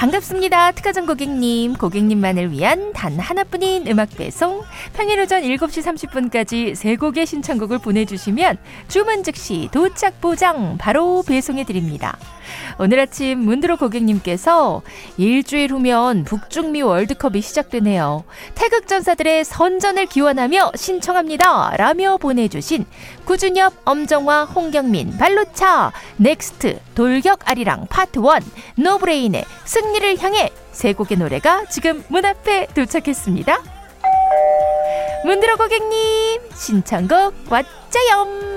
반갑습니다. 특가전 고객님만을 위한 단 하나뿐인 음악 배송. 평일 오전 7시 30분까지 세 곡의 신청곡을 보내주시면 주문 즉시 도착 보장 바로 배송해드립니다. 오늘 아침 문드로 고객님께서 일주일 후면 북중미 월드컵이 시작되네요. 태극전사들의 선전을 기원하며 신청합니다. 라며 보내주신 구준엽, 엄정화, 홍경민, 발로차, 넥스트, 돌격 아리랑 파트 1, 노브레인의 승리를 향해 세 곡의 노래가 지금 문 앞에 도착했습니다. 문드로 고객님 신청곡 왔자염.